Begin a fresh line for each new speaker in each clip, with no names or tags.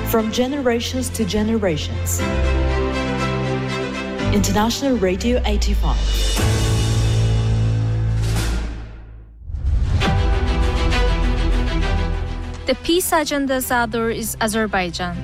from generations to generations. International Radio 85.
The peace agenda's author is Azerbaijan.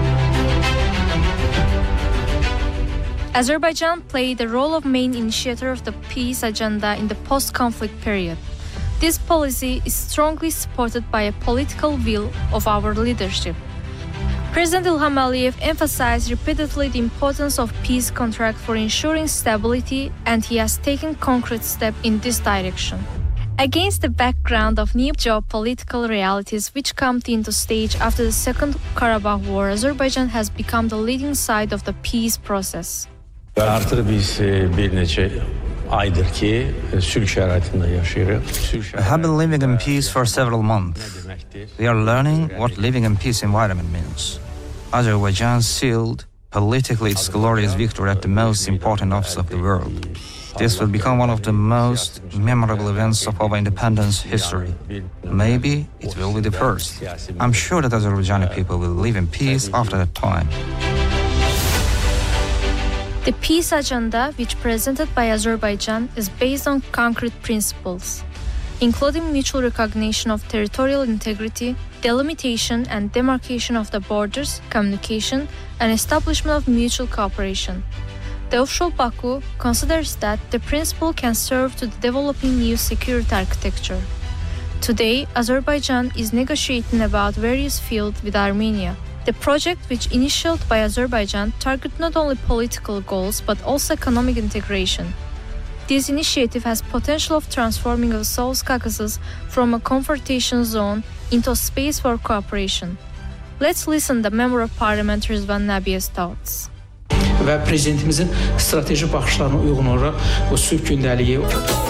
Azerbaijan played the role of main initiator of the peace agenda in the post-conflict period. This policy is strongly supported by a political will of our leadership. President Ilham Aliyev emphasized repeatedly the importance of peace contract for ensuring stability, and he has taken concrete steps in this direction. Against the background of new geopolitical realities which come into stage after the Second Karabakh War, Azerbaijan has become the leading side of the peace process.
Artık biz bir neçə aydır ki sülh şəraitində yaşayırıq.
We have been living in peace for several months. We are learning what living in peace environment means. Azerbaijan sealed politically its glorious victory at the most important office of the world. This will become one of the most memorable events of our independence history. Maybe it will be the first. I'm sure that Azerbaijani people will live in peace after that time.
The peace agenda, which presented by Azerbaijan, is based on concrete principles, including mutual recognition of territorial integrity, delimitation and demarcation of the borders, communication, and establishment of mutual cooperation. The official Baku considers that the principle can serve to developing new security architecture. Today, Azerbaijan is negotiating about various fields with Armenia. The project, which initiated by Azerbaijan, targets not only political goals but also economic integration. This initiative has potential of transforming the South Caucasus from a confrontation zone into a space for cooperation. Let's listen to the Member of Parliament Rizvan Nabiye's thoughts.
Və prezidentimizin strateji baxışlarına uyğun olaraq bu sülh gündəliyi